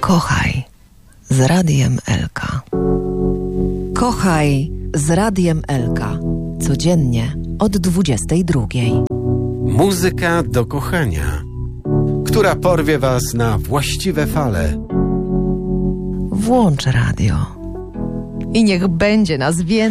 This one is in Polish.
Kochaj z Radiem Elka. Kochaj z Radiem Elka. Codziennie od 22:00. Muzyka do kochania, która porwie was na właściwe fale. Włącz radio i niech będzie nas więcej.